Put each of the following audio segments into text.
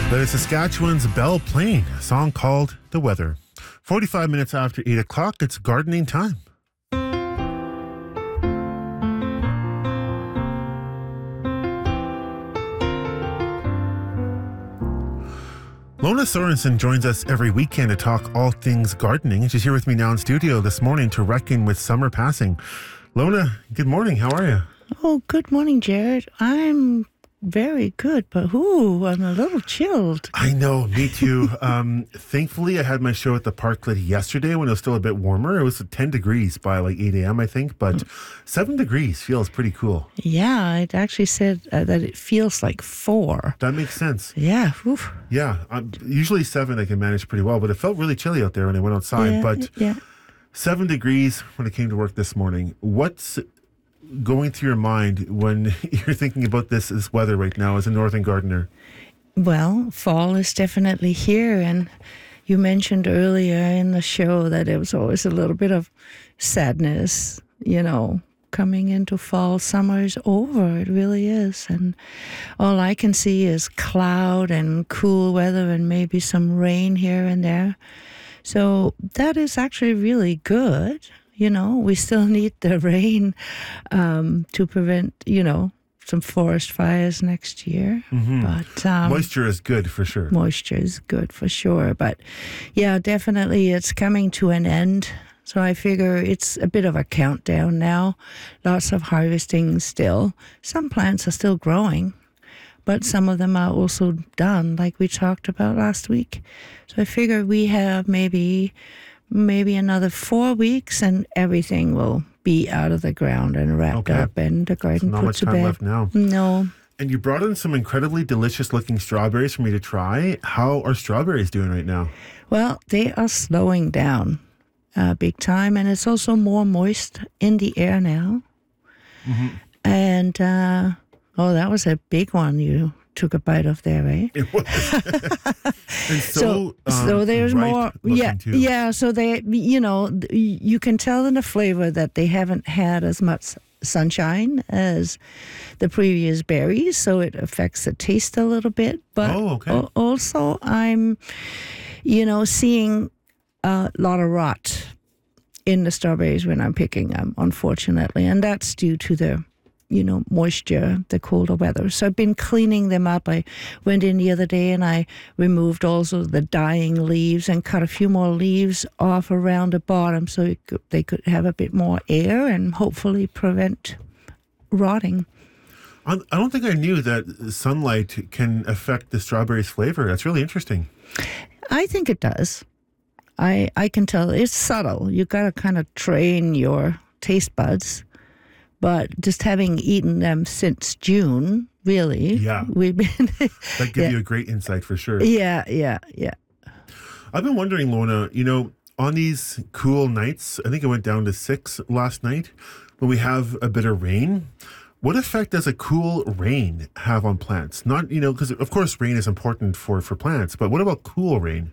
That is Saskatchewan's Belle Plaine, a song called The Weather. 45 minutes after 8 o'clock, it's gardening time. Lona Sorensen joins us every weekend to talk all things gardening, and she's here with me now in studio this morning to reckon with summer passing. Lona, good morning. How are you? Oh, good morning, Jared. I'm very good, but I'm a little chilled. I know, me too. Thankfully, I had my show at the Parklet yesterday when it was still a bit warmer. It was 10 degrees by like 8 a.m., I think, but 7 degrees feels pretty cool. Yeah, it actually said that it feels like 4. That makes sense. Yeah. Oof. Yeah, usually 7 I can manage pretty well, but it felt really chilly out there when I went outside. But 7 degrees when I came to work this morning. What's going through your mind when you're thinking about this weather right now as a northern gardener? Well, fall is definitely here, and you mentioned earlier in the show that it was always a little bit of sadness, coming into fall. Summer is over, it really is, and all I can see is cloud and cool weather and maybe some rain here and there. So that is actually really good. We still need the rain to prevent, some forest fires next year. Mm-hmm. But moisture is good for sure. Moisture is good for sure. But yeah, definitely it's coming to an end. So I figure it's a bit of a countdown now. Lots of harvesting still. Some plants are still growing, but some of them are also done, like we talked about last week. So I figure we have maybe another 4 weeks and everything will be out of the ground and wrapped up and the garden put to bed. Not much time left now. No. And you brought in some incredibly delicious looking strawberries for me to try. How are strawberries doing right now? Well, they are slowing down big time, and it's also more moist in the air now. Mm-hmm. And, that was a big one you took a bite of there, right? It was. And so there's more. Yeah, too. Yeah. So they, you can tell in the flavor that they haven't had as much sunshine as the previous berries, so it affects the taste a little bit. But also, I'm, seeing a lot of rot in the strawberries when I'm picking them, unfortunately, and that's due to the moisture, the colder weather. So I've been cleaning them up. I went in the other day and I removed also the dying leaves and cut a few more leaves off around the bottom so they could have a bit more air and hopefully prevent rotting. I don't think I knew that sunlight can affect the strawberry's flavor. That's really interesting. I think it does. I can tell. It's subtle. You got to kind of train your taste buds. But just having eaten them since June, really, we've been... That gives you a great insight for sure. Yeah. I've been wondering, Lona, on these cool nights, I think it went down to 6 last night, when we have a bit of rain, what effect does a cool rain have on plants? Not, because of course rain is important for plants, but what about cool rain?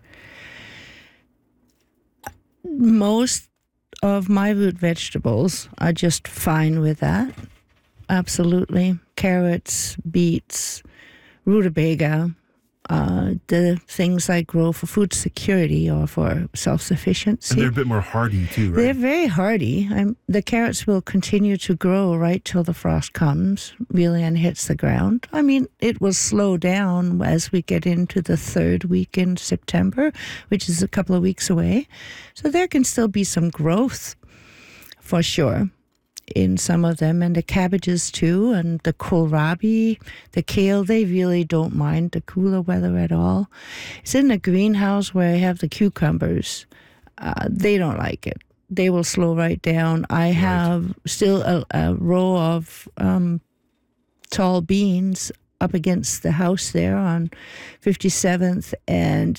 Most of my root vegetables are just fine with that. Absolutely. Carrots, beets, rutabaga, the things I grow for food security or for self-sufficiency. And they're a bit more hardy too, right? They're very hardy. The carrots will continue to grow right till the frost comes, really, and hits the ground. I mean, it will slow down as we get into the 3rd week in September, which is a couple of weeks away. So there can still be some growth for sure in some of them, and the cabbages too, and the kohlrabi, the kale, they really don't mind the cooler weather at all. It's in the greenhouse where I have the cucumbers. They don't like it. They will slow right down. I have still a row of tall beans up against the house there on 57th, and